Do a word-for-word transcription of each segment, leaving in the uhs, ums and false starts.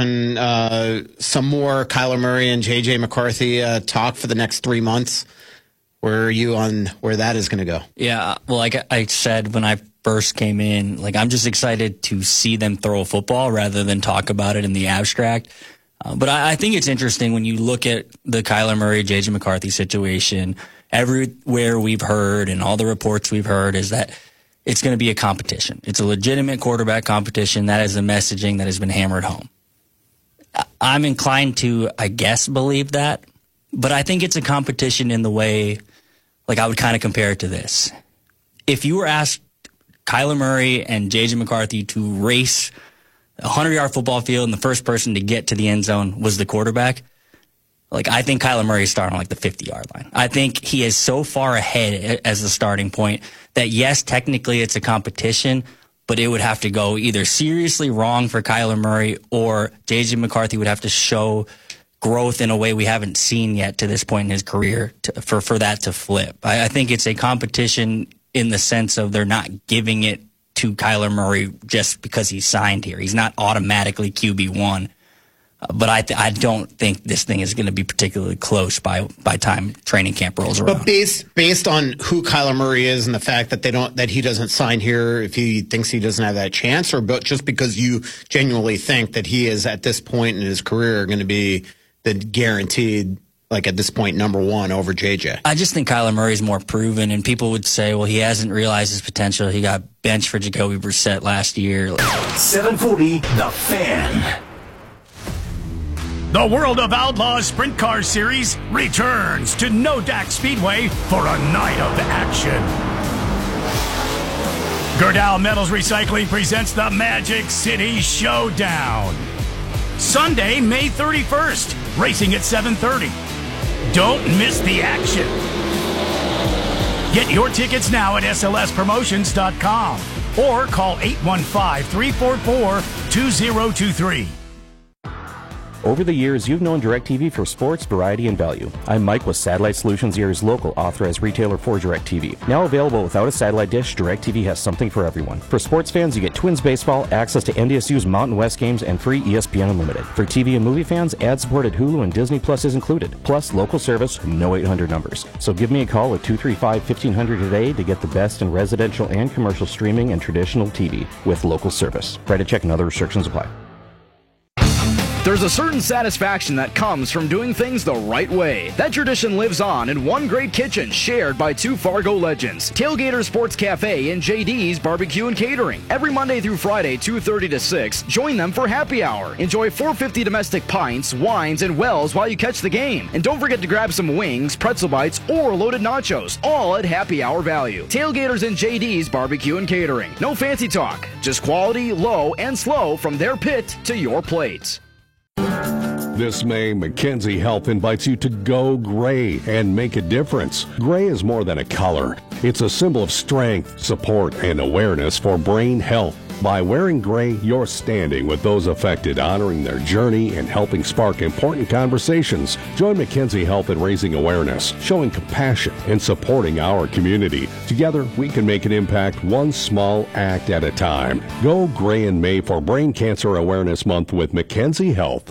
And uh, some more Kyler Murray and J J McCarthy uh, talk for the next three months. Where are you on where that is going to go? Yeah, well, like I said when I first came in, like I'm just excited to see them throw a football rather than talk about it in the abstract. Uh, but I, I think it's interesting when you look at the Kyler Murray, J J McCarthy situation. Everywhere we've heard and all the reports we've heard is that it's going to be a competition. It's a legitimate quarterback competition. That is the messaging that has been hammered home. I'm inclined to, I guess, believe that. But I think it's a competition in the way, like I would kind of compare it to this. If you were asked Kyler Murray and J J McCarthy to race a hundred-yard football field and the first person to get to the end zone was the quarterback, like I think Kyler Murray is starting on like the fifty-yard line. I think he is so far ahead as the starting point that, yes, technically it's a competition, but it would have to go either seriously wrong for Kyler Murray or J J McCarthy would have to show growth in a way we haven't seen yet to this point in his career to, for, for that to flip. I, I think it's a competition in the sense of they're not giving it to Kyler Murray just because he's signed here. He's not automatically Q B one. Uh, but I th- I don't think this thing is going to be particularly close by by time training camp rolls around. But based based on who Kyler Murray is and the fact that they don't that he doesn't sign here if he thinks he doesn't have that chance, or but just because you genuinely think that he is at this point in his career going to be the guaranteed, like at this point, number one over J J. I just think Kyler Murray's more proven, and people would say, well, he hasn't realized his potential. He got benched for Jacoby Brissett last year. seven forty, The Fan. The World of Outlaws Sprint Car Series returns to Nodak Speedway for a night of action. Gerdau Metals Recycling presents the Magic City Showdown. Sunday, May thirty-first, racing at seven thirty. Don't miss the action. Get your tickets now at S L S promotions dot com or call eight one five, three four four, two zero two three. Over the years, you've known DirecTV for sports, variety, and value. I'm Mike with Satellite Solutions, Ears local authorized retailer for DirecTV. Now available without a satellite dish, DirecTV has something for everyone. For sports fans, you get Twins baseball, access to N D S U's Mountain West games, and free E S P N Unlimited. For T V and movie fans, ad-supported Hulu and Disney Plus is included, plus local service, no eight hundred numbers. So give me a call at two three five, fifteen hundred today to get the best in residential and commercial streaming and traditional T V with local service. Credit check and other restrictions apply. There's a certain satisfaction that comes from doing things the right way. That tradition lives on in one great kitchen shared by two Fargo legends, Tailgater Sports Cafe and J D's Barbecue and Catering. Every Monday through Friday, two thirty to six, join them for happy hour. Enjoy four fifty domestic pints, wines, and wells while you catch the game. And don't forget to grab some wings, pretzel bites, or loaded nachos, all at happy hour value. Tailgaters and J D's Barbecue and Catering. No fancy talk, just quality, low, and slow from their pit to your plate. This May, Mackenzie Health invites you to go gray and make a difference. Gray is more than a color. It's a symbol of strength, support, and awareness for brain health. By wearing gray, you're standing with those affected, honoring their journey and helping spark important conversations. Join Mackenzie Health in raising awareness, showing compassion, and supporting our community. Together, we can make an impact one small act at a time. Go gray in May for Brain Cancer Awareness Month with Mackenzie Health.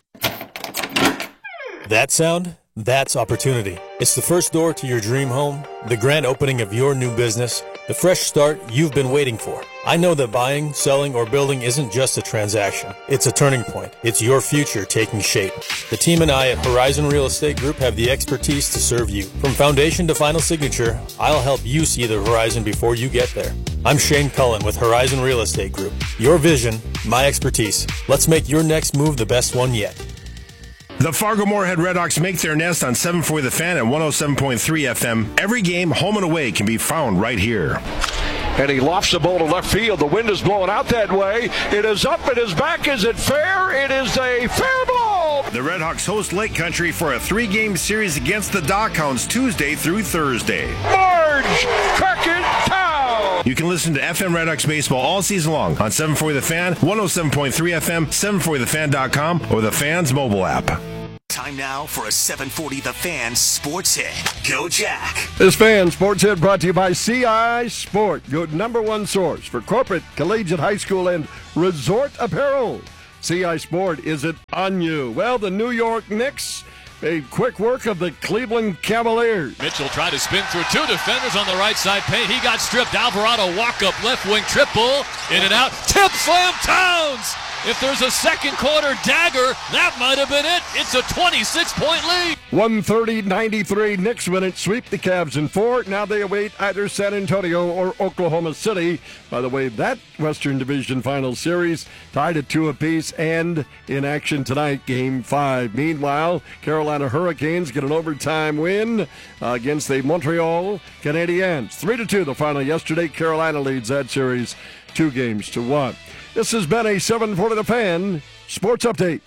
That sound? That's opportunity. It's the first door to your dream home, the grand opening of your new business, the fresh start you've been waiting for. I know that buying, selling, or building isn't just a transaction. It's a turning point. It's your future taking shape. The team and I at Horizon Real Estate Group have the expertise to serve you. From foundation to final signature, I'll help you see the horizon before you get there. I'm Shane Cullen with Horizon Real Estate Group. Your vision, my expertise. Let's make your next move the best one yet. The Fargo-Moorhead Redhawks make their nest on seven forty The Fan and one oh seven point three F M. Every game, home and away, can be found right here. And he lofts the ball to left field. The wind is blowing out that way. It is up. It is back. Is it fair? It is a fair ball. The Redhawks host Lake Country for a three-game series against the Dockhounds Tuesday through Thursday. Marge Crockett Town. You can listen to F M Redhawks baseball all season long on seven forty The Fan, one oh seven point three F M, seven forty the fan dot com, or the Fan's mobile app. Time now for a seven forty The Fan Sports Hit. Go Jack. This Fan Sports Hit brought to you by C I Sport, your number one source for corporate, collegiate, high school, and resort apparel. C I Sport, is it on you? Well, the New York Knicks, a quick work of the Cleveland Cavaliers. Mitchell tried to spin through two defenders on the right side paint. He got stripped. Alvarado walk-up left wing triple. In and out. Tip slam Towns! If there's a second quarter dagger, that might have been it. It's a twenty-six point lead. one thirty ninety-three, Knicks win it, sweep the Cavs in four. Now they await either San Antonio or Oklahoma City. By the way, that Western Division Final Series tied at two apiece and in action tonight, Game five. Meanwhile, Carolina Hurricanes get an overtime win against the Montreal Canadiens. three to two the final yesterday. Carolina leads that series two games to one. This has been a seven forty The Fan Sports Update.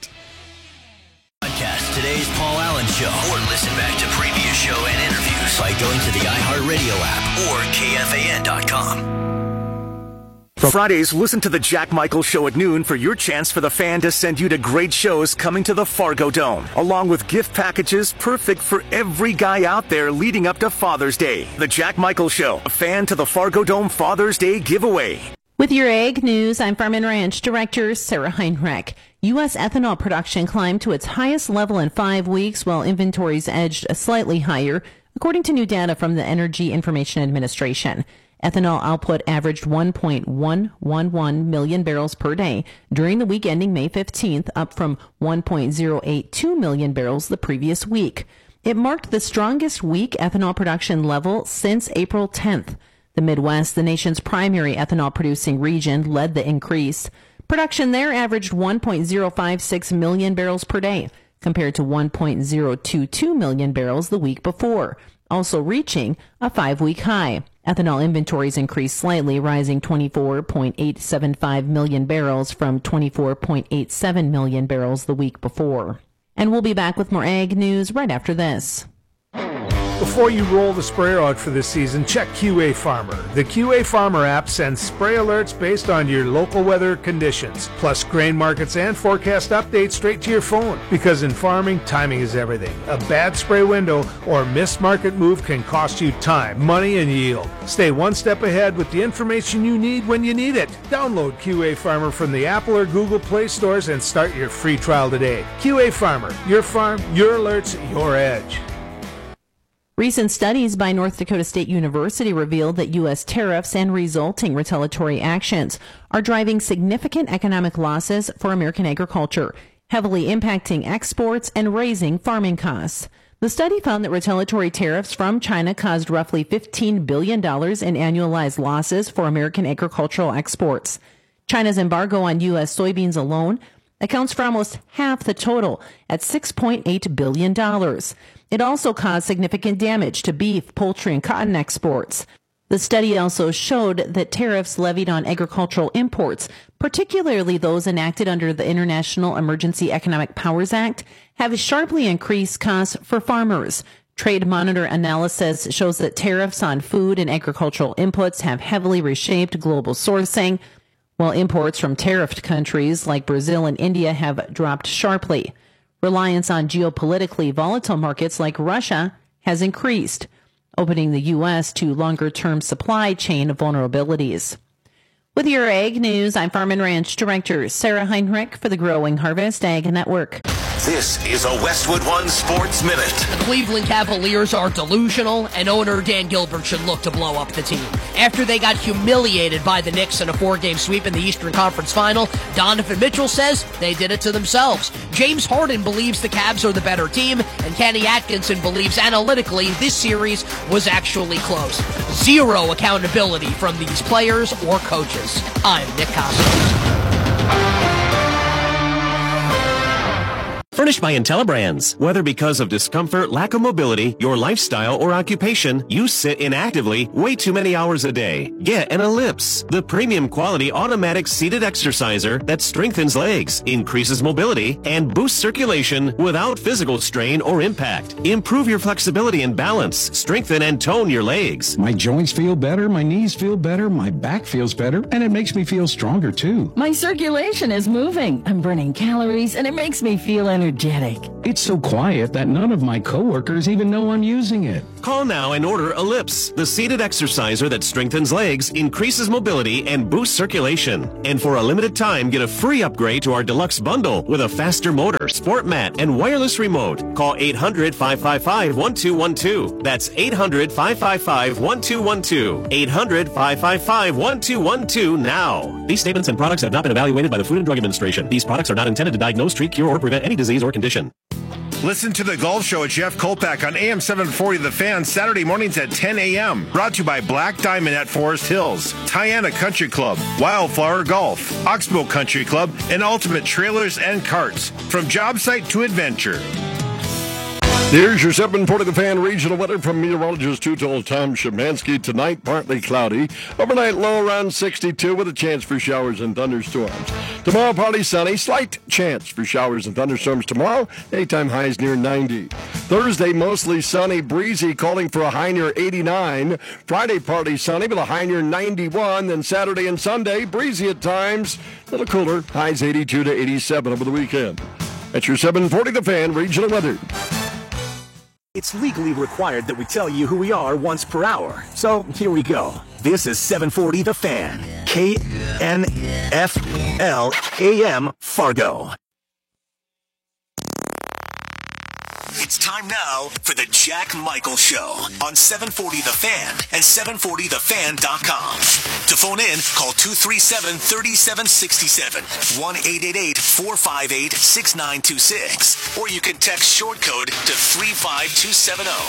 Podcast today's Paul Allen Show, or listen back to previous show and interviews by going to the iHeartRadio app or K F A N dot com. Fridays, listen to the Jack Michael Show at noon for your chance for the Fan to send you to great shows coming to the Fargo Dome, along with gift packages perfect for every guy out there leading up to Father's Day. The Jack Michael Show, a Fan to the Fargo Dome Father's Day giveaway. With your Ag News, I'm Farm and Ranch Director Sarah Heinrich. U S ethanol production climbed to its highest level in five weeks, while inventories edged slightly higher, according to new data from the Energy Information Administration. Ethanol output averaged one point one one one million barrels per day during the week ending May fifteenth, up from one point zero eight two million barrels the previous week. It marked the strongest week ethanol production level since April tenth. The Midwest, the nation's primary ethanol-producing region, led the increase. Production there averaged one point zero five six million barrels per day, compared to one point zero two two million barrels the week before, also reaching a five-week high. Ethanol inventories increased slightly, rising twenty-four point eight seven five million barrels from twenty-four point eight seven million barrels the week before. And we'll be back with more Ag News right after this. Before you roll the sprayer out for this season, check Q A Farmer. The Q A Farmer app sends spray alerts based on your local weather conditions, plus grain markets and forecast updates straight to your phone. Because in farming, timing is everything. A bad spray window or missed market move can cost you time, money, and yield. Stay one step ahead with the information you need when you need it. Download Q A Farmer from the Apple or Google Play stores and start your free trial today. Q A Farmer, your farm, your alerts, your edge. Recent studies by North Dakota State University revealed that U S tariffs and resulting retaliatory actions are driving significant economic losses for American agriculture, heavily impacting exports and raising farming costs. The study found that retaliatory tariffs from China caused roughly fifteen billion dollars in annualized losses for American agricultural exports. China's embargo on U S soybeans alone accounts for almost half the total at six point eight billion dollars. It also caused significant damage to beef, poultry, and cotton exports. The study also showed that tariffs levied on agricultural imports, particularly those enacted under the International Emergency Economic Powers Act, have sharply increased costs for farmers. Trade Monitor analysis shows that tariffs on food and agricultural inputs have heavily reshaped global sourcing, while imports from tariffed countries like Brazil and India have dropped sharply. Reliance on geopolitically volatile markets like Russia has increased, opening the U S to longer-term supply chain vulnerabilities. With your Ag News, I'm Farm and Ranch Director Sarah Heinrich for the Growing Harvest Ag Network. This is a Westwood One Sports Minute. The Cleveland Cavaliers are delusional, and owner Dan Gilbert should look to blow up the team. After they got humiliated by the Knicks in a four-game sweep in the Eastern Conference Final, Donovan Mitchell says they did it to themselves. James Harden believes the Cavs are the better team, and Kenny Atkinson believes analytically this series was actually close. Zero accountability from these players or coaches. I'm Nick Costos. Furnished by IntelliBrands. Whether because of discomfort, lack of mobility, your lifestyle, or occupation, you sit inactively way too many hours a day. Get an Ellipse, the premium quality automatic seated exerciser that strengthens legs, increases mobility, and boosts circulation without physical strain or impact. Improve your flexibility and balance, strengthen and tone your legs. My joints feel better, my knees feel better, my back feels better, and it makes me feel stronger too. My circulation is moving. I'm burning calories, and it makes me feel energetic. energetic. It's so quiet that none of my coworkers even know I'm using it. Call now and order Ellipse, the seated exerciser that strengthens legs, increases mobility, and boosts circulation. And for a limited time, get a free upgrade to our deluxe bundle with a faster motor, sport mat, and wireless remote. Call eight hundred, five five five, one two one two. That's eight hundred, five five five, one two one two. eight hundred, five five five, one two one two now. These statements and products have not been evaluated by the Food and Drug Administration. These products are not intended to diagnose, treat, cure, or prevent any disease or condition. Listen to The Golf Show with Jeff Kolpak on A M seven forty The Fan, Saturday mornings at ten a.m. Brought to you by Black Diamond at Forest Hills, Tiana Country Club, Wildflower Golf, Oxbow Country Club, and Ultimate Trailers and Carts. From job site to adventure. Here's your seven forty The Fan regional weather from meteorologist two-told Tom Szymanski. Tonight, partly cloudy. Overnight low around sixty-two with a chance for showers and thunderstorms. Tomorrow, partly sunny. Slight chance for showers and thunderstorms tomorrow. Daytime highs near ninety. Thursday, mostly sunny, breezy, calling for a high near eighty-nine. Friday, partly sunny with a high near ninety-one. Then Saturday and Sunday, breezy at times. A little cooler. Highs eighty-two to eighty-seven over the weekend. That's your seven forty The Fan regional weather. It's legally required that we tell you who we are once per hour. So here we go. This is seven forty The Fan. K N F L A M Fargo. It's time now for the Jack Michael Show on seven forty The Fan and seven forty the fan dot com. To phone in, call two three seven, three seven six seven, one eight eight eight, four five eight, six nine two six, or you can text short code to three five two seven zero.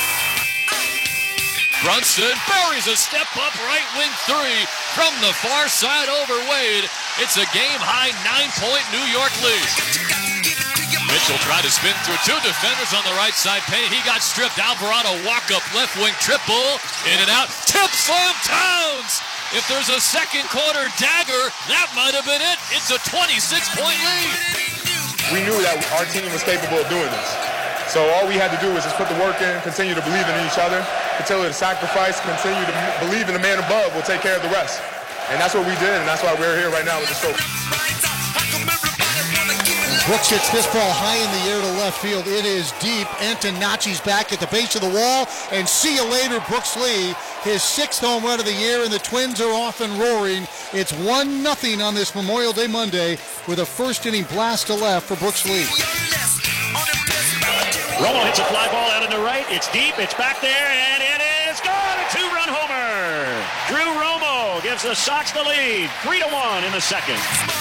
Brunson buries a step-up right wing three from the far side over Wade. It's a game-high nine-point New York lead. Mitchell tried to spin through two defenders on the right side paint. He got stripped. Alvarado walk-up left wing triple. In and out. Tip slam Towns. If there's a second quarter dagger, that might have been it. It's a twenty-six point lead. We knew that our team was capable of doing this. So all we had to do was just put the work in, continue to believe in each other, continue to sacrifice, continue to believe in the man above. We'll take care of the rest. And that's what we did, and that's why we're here right now with this trophy. Brooks hits this ball high in the air to left field. It is deep. Antonacci's back at the base of the wall. And see you later, Brooks Lee. His sixth home run of the year, and the Twins are off and roaring. It's one nothing on this Memorial Day Monday with a first-inning blast to left for Brooks Lee. Romo hits a fly ball out into right. It's deep. It's back there, and it is gone. A two-run homer. Drew Romo gives the Sox the lead. Three to one in the second.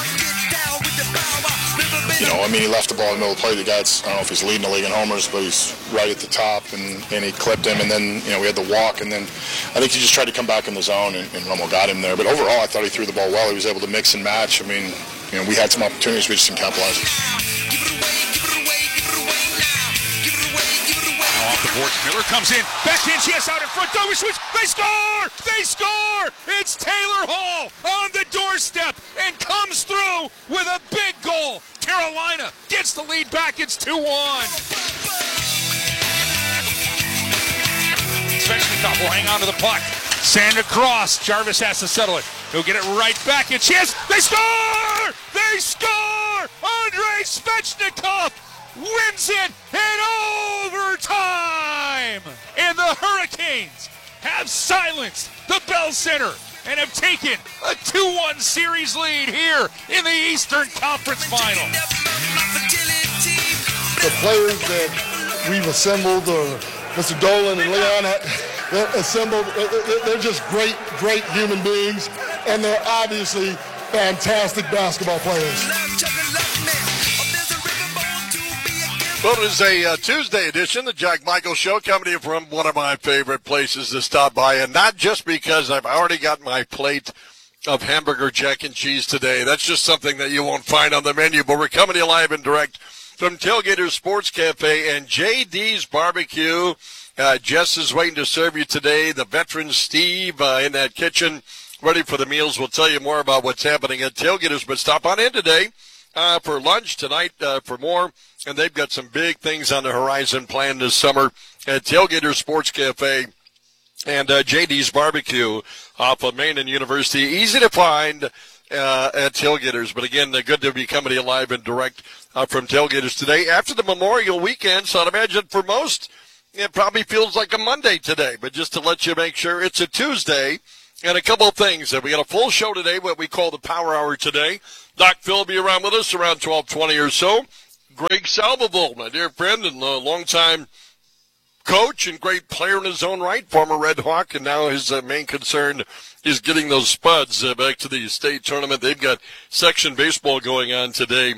You know, I mean, he left the ball in the middle of the plate. The guy's, I don't know if he's leading the league in homers, but he's right at the top, and, and he clipped him, and then, you know, we had the walk, and then I think he just tried to come back in the zone, and, and Romo got him there. But overall, I thought he threw the ball well. He was able to mix and match. I mean, you know, we had some opportunities, we just didn't capitalize. Off the board, Miller comes in, backhand chance out in front, double switch, they score! They score! It's Taylor Hall on the doorstep and comes through with a big goal. Carolina gets the lead back, it's two one. Svechnikov will hang on to the puck. Sand across, Jarvis has to settle it. He'll get it right back, and chance, they score! They score! Andrei Svechnikov wins it in overtime! And the Hurricanes have silenced the Bell Center and have taken a two one series lead here in the Eastern Conference Final. The players that we've assembled, or Mister Dolan and Leon they're assembled, they're just great, great human beings, and they're obviously fantastic basketball players. Well, it is a uh, Tuesday edition, the Jack Michael Show, coming to you from one of my favorite places to stop by, and not just because I've already got my plate of hamburger jack and cheese today. That's just something that you won't find on the menu, but we're coming to you live and direct from Tailgater Sports Cafe and J D's Barbecue. Uh, Jess is waiting to serve you today. The veteran Steve uh, in that kitchen, ready for the meals. We'll tell you more about what's happening at Tailgaters, but stop on in today uh, for lunch, tonight uh, for more. And they've got some big things on the horizon planned this summer at Tailgater Sports Cafe and uh, J D's Barbecue off of Main and University. Easy to find uh, at Tailgaters. But, again, they're good to be coming to you live and direct uh, from tailgaters today after the Memorial Weekend. So I'd imagine for most, it probably feels like a Monday today. But just to let you make sure, it's a Tuesday. And a couple of things. We got a full show today, what we call the Power Hour today. Doc Phil will be around with us around twelve twenty or so. Greg Salvoval, my dear friend and a longtime coach and great player in his own right, former Red Hawk, and now his uh, main concern is getting those Spuds uh, back to the state tournament. They've got section baseball going on today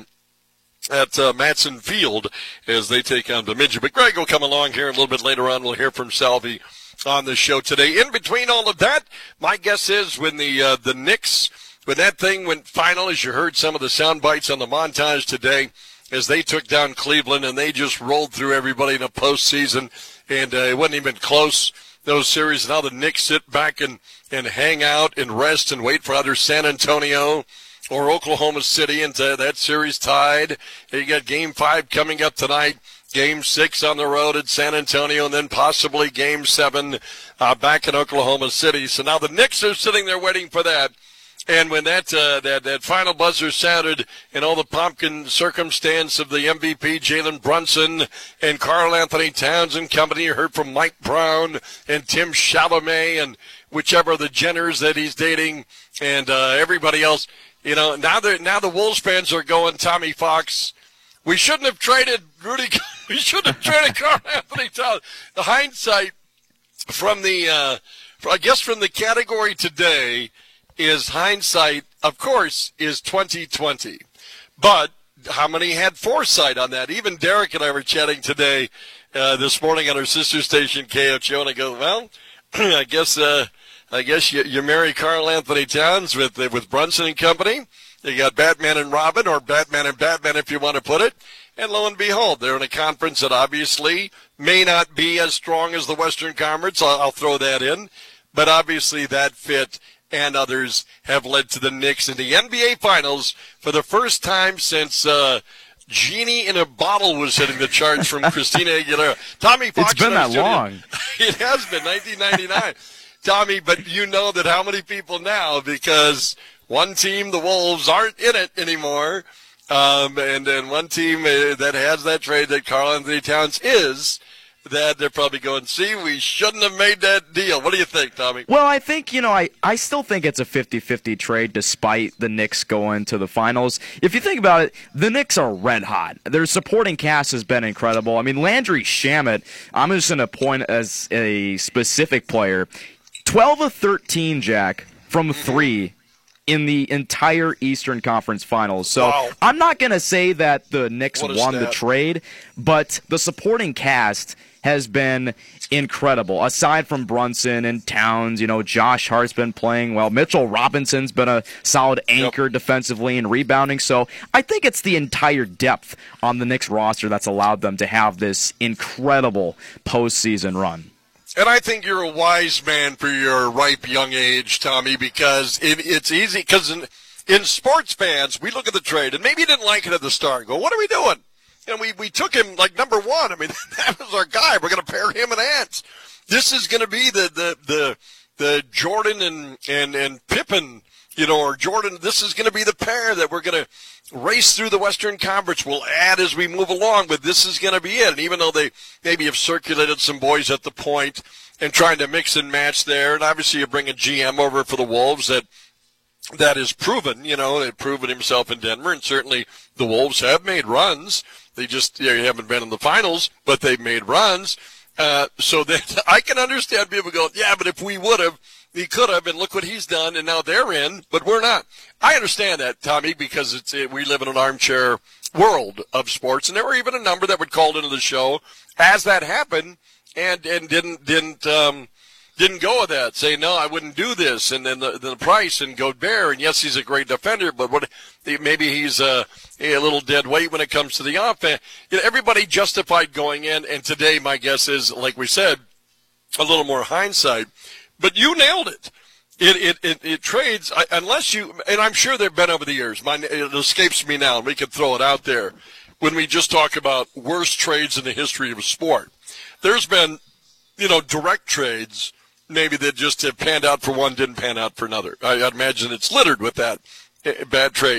at uh, Matson Field as they take on Bemidji. But Greg will come along here a little bit later on. We'll hear from Salvi on the show today. In between all of that, my guess is when the uh, the Knicks, when that thing went final, as you heard some of the sound bites on the montage today, as they took down Cleveland and they just rolled through everybody in a postseason, and uh, it wasn't even close, those series. Now the Knicks sit back and, and hang out and rest and wait for either San Antonio or Oklahoma City, and uh, that series tied. You got game five coming up tonight. Game six on the road at San Antonio, and then possibly game seven uh, back in Oklahoma City. So now the Knicks are sitting there waiting for that. And when that uh, that that final buzzer sounded, and all the pomp and circumstance of the M V P, Jalen Brunson, and Karl Anthony Towns and company, you heard from Mike Brown and Tim Chalamet and whichever of the Jenners that he's dating, and uh, everybody else. You know, now the now the Wolves fans are going, Tommy Fox, we shouldn't have traded Rudy. We shouldn't have traded Karl Anthony Towns. The hindsight from the, uh, I guess, from the category today is hindsight. Of course, is twenty twenty. But how many had foresight on that? Even Derek and I were chatting today, uh, this morning on our sister station K H O, and I go, well, I guess, uh, I guess you, you marry Karl Anthony Towns with with Brunson and company. You got Batman and Robin, or Batman and Batman if you want to put it. And lo and behold, they're in a conference that obviously may not be as strong as the Western Conference. I'll, I'll throw that in. But obviously that fit and others have led to the Knicks in the N B A Finals for the first time since uh, Genie in a Bottle was hitting the charts from Christina Aguilera. Tommy Fox. It's been that long. It has been, nineteen ninety-nine. Tommy, but you know that how many people now, because one team, the Wolves, aren't in it anymore. Um, and then one team uh, that has that trade that Karl Anthony Towns is, that they're probably going, see, we shouldn't have made that deal. What do you think, Tommy? Well, I think, you know, I, I still think it's a fifty-fifty trade despite the Knicks going to the finals. If you think about it, the Knicks are red hot. Their supporting cast has been incredible. I mean, Landry Shamet, I'm just going to point as a specific player, twelve of thirteen, Jack, from three in the entire Eastern Conference Finals. So wow. I'm not going to say that the Knicks won stat. the trade, but the supporting cast has been incredible. Aside from Brunson and Towns, you know, Josh Hart's been playing well. Mitchell Robinson's been a solid anchor yep. defensively and rebounding. So I think it's the entire depth on the Knicks roster that's allowed them to have this incredible postseason run. And I think you're a wise man for your ripe young age, Tommy, because it, it's easy. Because in, in sports fans, we look at the trade, and maybe you didn't like it at the start. And go, what are we doing? And we, we took him like number one. I mean, that was our guy. We're going to pair him and Ants. This is going to be the the the the Jordan and and and Pippen, you know, or Jordan. This is going to be the pair that we're going to race through the Western Conference. We'll add as we move along, but this is going to be it. And even though they maybe have circulated some boys at the point and trying to mix and match there, and obviously you bring a G M over for the Wolves that that is proven, you know, they've proven himself in Denver, and certainly the Wolves have made runs. They just you know, haven't been in the finals, but they've made runs. Uh, so that I can understand people going, yeah, but if we would have, he could have, and look what he's done, and now they're in, but we're not. I understand that, Tommy, because it's it, we live in an armchair world of sports, and there were even a number that would call into the show as that happened, and and didn't didn't um, didn't go with that, say no, I wouldn't do this, and then the, the price and Gobert, and yes, he's a great defender, but what maybe he's a, a little dead weight when it comes to the offense. You know, everybody justified going in, and today my guess is, like we said, a little more hindsight. But you nailed it. It it it, it trades I, unless you, and I'm sure they've been over the years. My it escapes me now, and we can throw it out there when we just talk about worst trades in the history of sport. There's been, you know, direct trades maybe that just have panned out for one, didn't pan out for another. I, I'd imagine it's littered with that uh, bad trades.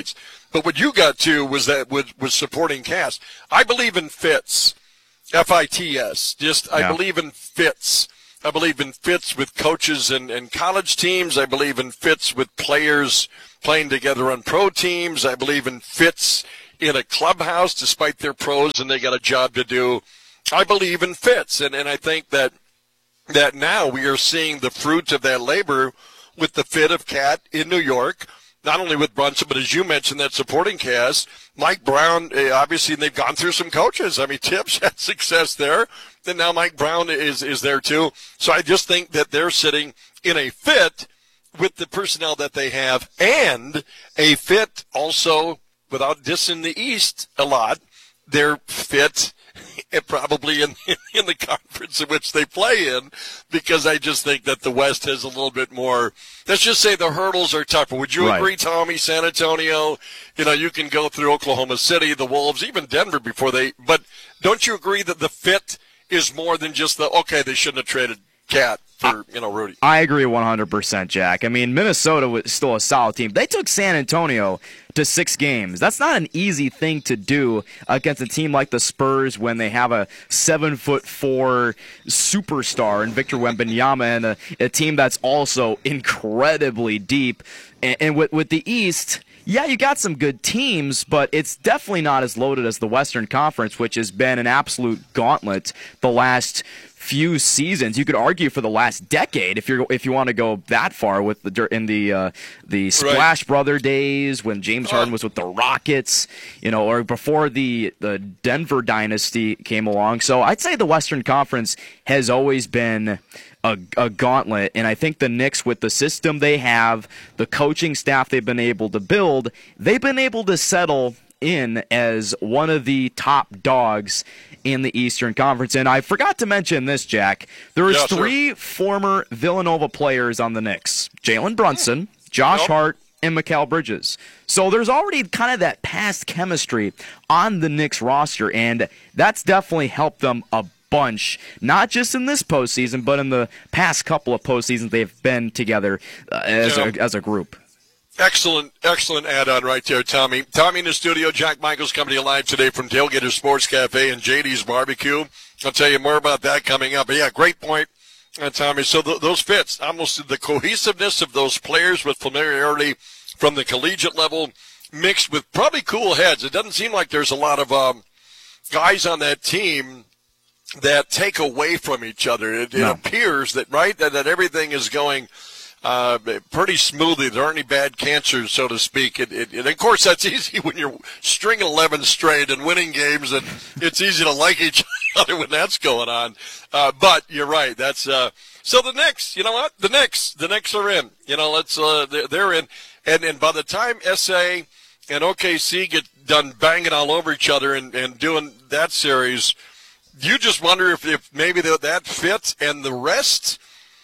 But what you got to was that was, was supporting cast. I believe in fits, F I T S. Just I Yeah. believe in fits. I believe in fits with coaches and, and college teams. I believe in fits with players playing together on pro teams. I believe in fits in a clubhouse, despite their pros and they got a job to do. I believe in fits, and, and I think that that now we are seeing the fruits of that labor with the fit of Cat in New York, not only with Brunson, but as you mentioned, that supporting cast. Mike Brown, eh, obviously, they've gone through some coaches. I mean, Tibbs had success there, and now Mike Brown is, is there too. So I just think that they're sitting in a fit with the personnel that they have, and a fit also, without dissing the East a lot, they're fit probably in, in the conference in which they play in, because I just think that the West has a little bit more, let's just say the hurdles are tougher. Would you Right. agree, Tommy? San Antonio, you know, you can go through Oklahoma City, the Wolves, even Denver before they, but don't you agree that the fit is more than just the, okay, they shouldn't have traded Cat for, you know, Rudy? I agree one hundred percent, Jack. I mean, Minnesota was still a solid team. They took San Antonio to six games. That's not an easy thing to do against a team like the Spurs when they have a seven foot four superstar in Victor Wembanyama and a, a team that's also incredibly deep. And, and with, with the East, yeah, you got some good teams, but it's definitely not as loaded as the Western Conference, which has been an absolute gauntlet the last few seasons. You could argue for the last decade if you if you want to go that far with the in the uh, the Splash Right. Brother days when James Harden was with the Rockets, you know, or before the the Denver dynasty came along. So I'd say the Western Conference has always been a, a gauntlet, and I think the Knicks, with the system they have, the coaching staff they've been able to build, they've been able to settle in as one of the top dogs in the Eastern Conference. And I forgot to mention this, Jack. There was Yeah, sir. three former Villanova players on the Knicks: Jalen Brunson, Josh Yep. Hart, and Mikal Bridges. So there's already kind of that past chemistry on the Knicks roster, and that's definitely helped them a bunch, not just in this postseason, but in the past couple of postseasons they've been together uh, as, Yeah. a, as a group. Excellent, excellent add-on right there, Tommy. Tommy in the studio, Jack Michaels coming to you live today from Tailgater Sports Cafe and J D's Barbecue. I'll tell you more about that coming up. But yeah, great point, uh, Tommy. So th- those fits, almost the cohesiveness of those players with familiarity from the collegiate level mixed with probably cool heads. It doesn't seem like there's a lot of um, guys on that team that take away from each other. It, it No. appears that, right, that, that everything is going uh, pretty smoothly. There aren't any bad cancers, so to speak. It, it, and, of course, that's easy when you're stringing eleven straight and winning games, and it's easy to like each other when that's going on. Uh, but you're right. That's uh, so the Knicks, you know what? The Knicks, the Knicks are in. You know, let's uh, they're, they're in. And, and by the time S A and O K C get done banging all over each other and, and doing that series, you just wonder if, if maybe that, that fits and the rest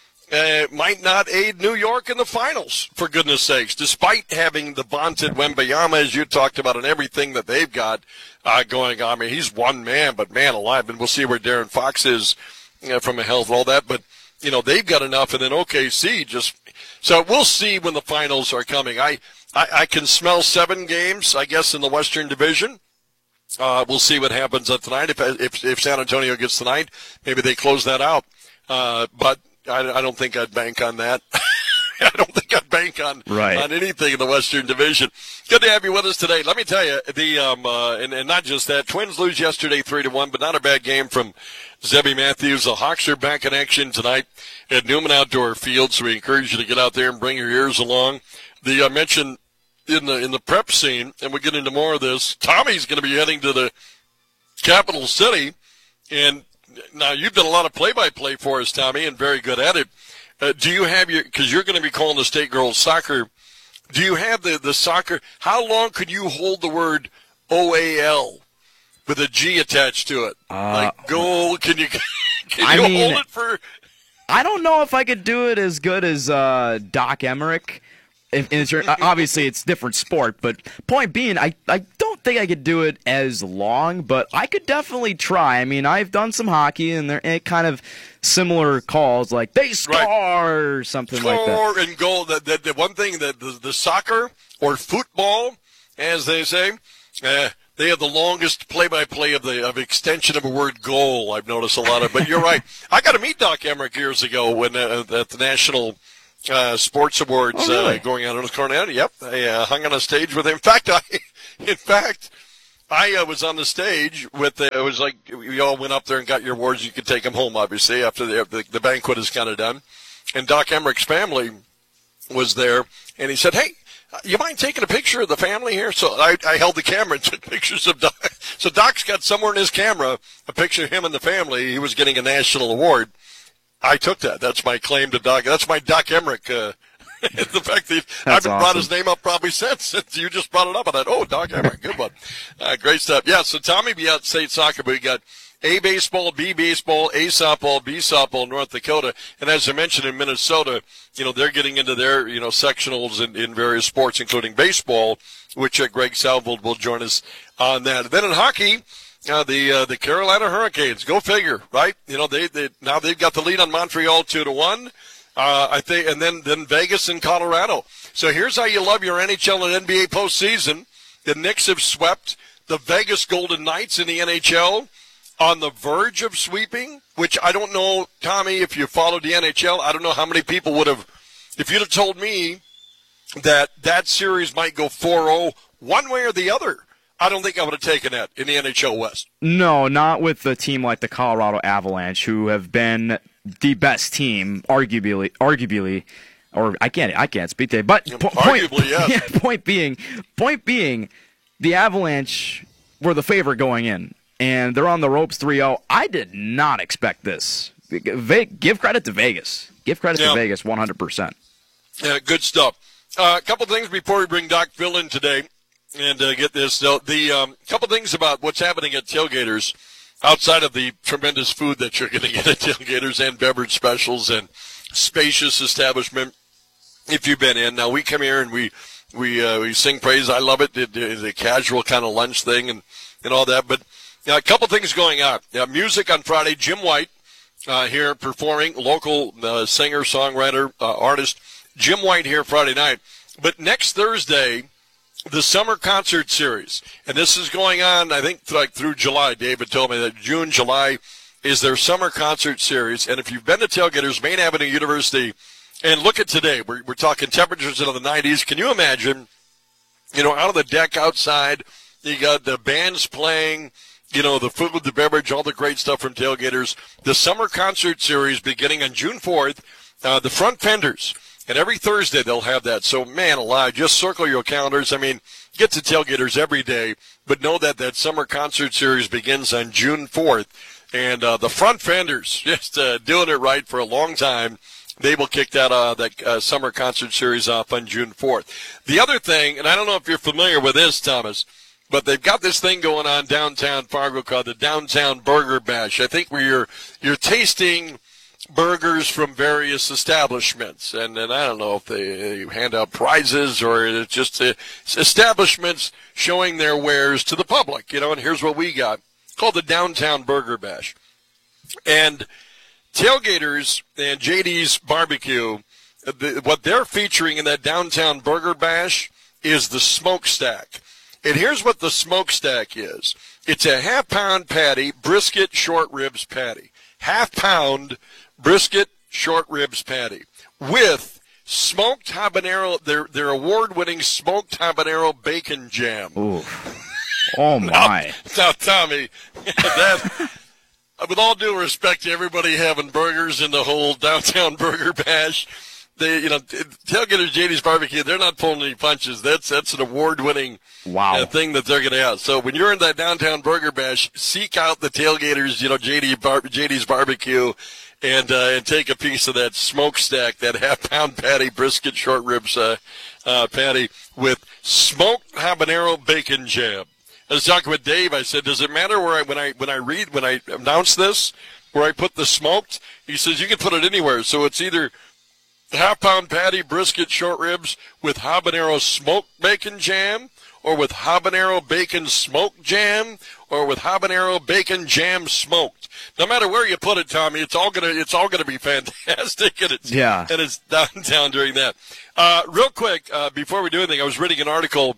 uh, might not aid New York in the finals, for goodness sakes, despite having the vaunted Wembanyama, as you talked about, and everything that they've got uh, going on. I mean, he's one man, but man alive, and we'll see where Darren Fox is uh, from a health and all that. But, you know, they've got enough, and then O K C just – so we'll see when the finals are coming. I, I, I can smell seven games, I guess, in the Western Division. Uh, we'll see what happens uh, tonight. If, if if San Antonio gets tonight, maybe they close that out. Uh, but I, I don't think I'd bank on that. I don't think I'd bank on Right. on anything in the Western Division. Good to have you with us today. Let me tell you, the um uh, and, and not just that, Twins lose yesterday three to one, but not a bad game from Zebby Matthews. The Hawks are back in action tonight at Newman Outdoor Field, so we encourage you to get out there and bring your ears along. The I mentioned. In the in the prep scene, and we'll get into more of this. Tommy's going to be heading to the capital city, and now you've done a lot of play-by-play for us, Tommy, and very good at it. Uh, do you have your, because you're going to be calling the state girls soccer, do you have the, the soccer, how long could you hold the word O A L with a G attached to it? Uh, like goal, can you, can I you mean, hold it for? I don't know if I could do it as good as uh, Doc Emmerich. If, if it's, obviously, it's different sport, but point being, I, I don't think I could do it as long, but I could definitely try. I mean, I've done some hockey, and they're eh, kind of similar calls, like they score Right. or something like that. Score and goal. The, the, the one thing that the, the soccer or football as they say. Uh, they have the longest play-by-play of the of extension of a word goal. I've noticed a lot of, but you're right. I got to meet Doc Emmerich years ago when uh, at the National uh, Sports Awards oh, really? uh, going on in Cornell. Yep, I uh, hung on a stage with him. In fact, I, in fact, I uh, was on the stage with. Uh, it was like we all went up there and got your awards. You could take them home, obviously, after the the, the banquet is kind of done. And Doc Emmerich's family was there, and he said, "Hey, you mind taking a picture of the family here?" So I, I held the camera and took pictures of Doc. So Doc's got somewhere in his camera a picture of him and the family. He was getting a national award. I took that. That's my claim to Doc. That's my Doc Emmerich. Uh, the fact that I haven't awesome. brought his name up probably since, since you just brought it up. I thought, oh, Doc Emmerich, good one. Uh, great stuff. Yeah, so Tommy be out state soccer, but we got A baseball, B baseball, A softball, B softball in North Dakota. And as I mentioned in Minnesota, you know, they're getting into their, you know, sectionals in, in various sports, including baseball, which uh, Greg Salvold will join us on that. And then in hockey, uh, the uh, the Carolina Hurricanes, go figure, right? You know, they, they now they've got the lead on Montreal two to one. Uh, I think, and then, then Vegas and Colorado. So here's how you love your N H L and N B A postseason. The Knicks have swept the Vegas Golden Knights in the N H L. On the verge of sweeping, which I don't know, Tommy, if you followed the N H L, I don't know how many people would have, if you'd have told me that that series might go four oh one way or the other, I don't think I would have taken that in the N H L West. No, not with a team like the Colorado Avalanche, who have been the best team, arguably, arguably, or I can't, I can't speak to it, but po- arguably, point, yes. yeah, point being, point being, the Avalanche were the favorite going in. And they're on the ropes three oh. I did not expect this. Give credit to Vegas. Give credit yeah. to Vegas one hundred percent. Yeah, good stuff. Uh, a couple things before we bring Doc Phil in today and uh, get this. So the um, couple things about what's happening at Tailgaters outside of the tremendous food that you're going to get at Tailgaters and beverage specials and spacious establishment if you've been in. Now, we come here and we we uh, we sing praise. I love it. It, it's a casual kind of lunch thing and, and all that. But yeah, a couple things going on. Yeah, music on Friday. Jim White uh, here performing, local uh, singer, songwriter, uh, artist. Jim White here Friday night. But next Thursday, the Summer Concert Series. And this is going on, I think, like through July. David told me that June, July is their Summer Concert Series. And if you've been to Tailgaters, Main Avenue University, and look at today, we're, we're talking temperatures in the nineties. Can you imagine, you know, out of the deck outside, you got the bands playing, you know, the food, the beverage, all the great stuff from Tailgaters. The Summer Concert Series beginning on June fourth, uh, the Front Fenders. And every Thursday they'll have that. So, man alive, just circle your calendars. I mean, get to Tailgaters every day, but know that that Summer Concert Series begins on June fourth. And uh, the Front Fenders, just uh, doing it right for a long time. They will kick that, uh, that uh, Summer Concert Series off on June fourth. The other thing, and I don't know if you're familiar with this, Thomas, but they've got this thing going on downtown Fargo called the Downtown Burger Bash. I think where you're you're tasting burgers from various establishments, and, and I don't know if they hand out prizes or it's just uh, establishments showing their wares to the public. You know, and here's what we got. It's called the Downtown Burger Bash. And Tailgaters and J D's Barbecue, the, what they're featuring in that Downtown Burger Bash is the smokestack. And here's what the smokestack is. It's a half-pound patty, brisket, short ribs patty. Half-pound brisket, short ribs patty with smoked habanero, their their award-winning smoked habanero bacon jam. Ooh. Oh, my. Now, now Tommy, that, with all due respect to everybody having burgers in the whole Downtown Burger Bash, they, you know, Tailgaters, J D's Barbecue, they're not pulling any punches. That's that's an award-winning wow. uh, thing that they're going to have. So when you're in that Downtown Burger Bash, seek out the Tailgaters, you know, J D Bar- J D's Barbecue, and uh, and take a piece of that smokestack, that half-pound patty, brisket, short ribs uh, uh, patty with smoked habanero bacon jam. I was talking with Dave. I said, does it matter where I when I when I read when I announce this where I put the smoked? He says you can put it anywhere. So it's either half-pound patty, brisket, short ribs with habanero smoked bacon jam, or with habanero bacon smoked jam, or with habanero bacon jam smoked. No matter where you put it, Tommy, it's all gonna it's all gonna be fantastic, and it's yeah. and it's downtown during that. Uh, real quick, uh, before we do anything, I was reading an article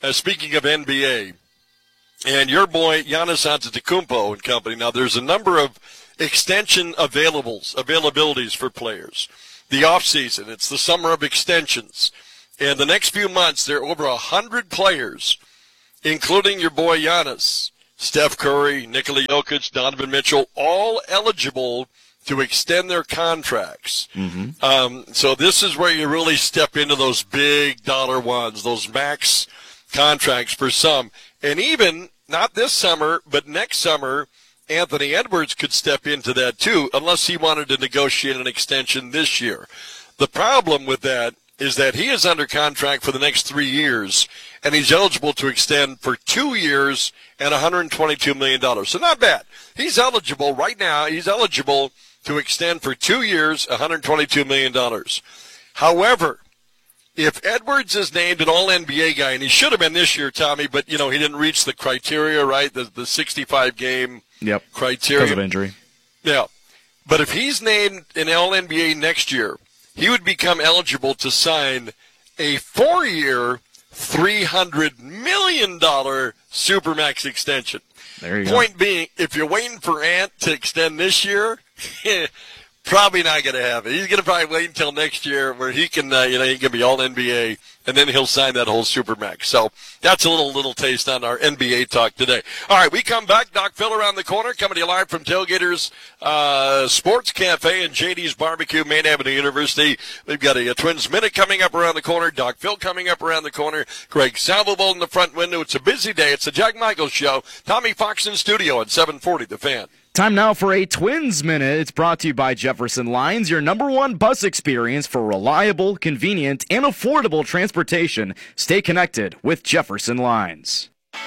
uh, speaking of N B A, and your boy Giannis Antetokounmpo and company. Now, there's a number of extension availables, availabilities for players. The offseason, it's the summer of extensions. And the next few months, there are over one hundred players, including your boy Giannis, Steph Curry, Nikola Jokic, Donovan Mitchell, all eligible to extend their contracts. Mm-hmm. Um, so this is where you really step into those big dollar ones, those max contracts for some. And even, not this summer, but next summer, Anthony Edwards could step into that too, unless he wanted to negotiate an extension this year. The problem with that is that he is under contract for the next three years, and he's eligible to extend for two years and one hundred twenty-two million dollars. So not bad. He's eligible right now. He's eligible to extend for two years, one hundred twenty-two million dollars. However, if Edwards is named an all N B A guy, and he should have been this year, Tommy, but, you know, he didn't reach the criteria, right, the, the sixty-five game yep. criteria. Because of injury. Yeah. But if he's named an all N B A next year, he would become eligible to sign a four-year, three hundred million dollars Supermax extension. There you Point go. being, if you're waiting for Ant to extend this year, probably not going to have it. He's going to probably wait until next year where he can, uh, you know, he can be all N B A, and then he'll sign that whole Supermax. So that's a little little taste on our N B A talk today. All right, we come back. Doc Phil around the corner, coming to you live from Tailgaters uh, Sports Cafe and J D's Barbecue, Main Avenue University. We've got a, a Twins Minute coming up around the corner. Doc Phil coming up around the corner. Greg Salvoval in the front window. It's a busy day. It's the Jack Michaels Show. Tommy Fox in studio at seven forty The Fan. Time now for a Twins Minute. It's brought to you by Jefferson Lines, your number one bus experience for reliable, convenient, and affordable transportation. Stay connected with Jefferson Lines.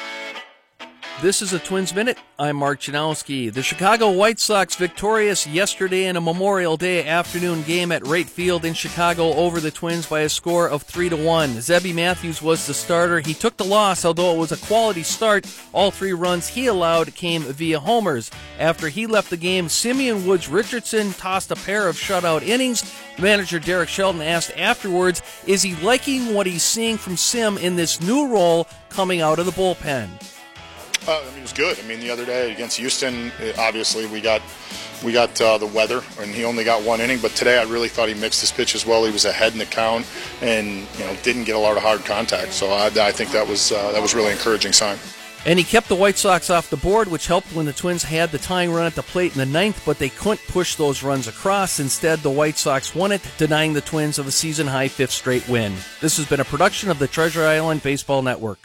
This is a Twins Minute. I'm Mark Janowski. The Chicago White Sox victorious yesterday in a Memorial Day afternoon game at Wright Field in Chicago over the Twins by a score of three to one. Zebby Matthews was the starter. He took the loss, although it was a quality start. All three runs he allowed came via homers. After he left the game, Simeon Woods Richardson tossed a pair of shutout innings. Manager Derek Shelton asked afterwards, is he liking what he's seeing from Sim in this new role coming out of the bullpen? Uh, I mean, it was good. I mean, the other day against Houston, obviously we got we got uh, the weather, and he only got one inning. But today, I really thought he mixed his pitches well. He was ahead in the count, and you know, didn't get a lot of hard contact. So I, I think that was uh, that was really encouraging sign. And he kept the White Sox off the board, which helped when the Twins had the tying run at the plate in the ninth, but they couldn't push those runs across. Instead, the White Sox won it, denying the Twins of a season-high fifth straight win. This has been a production of the Treasure Island Baseball Network.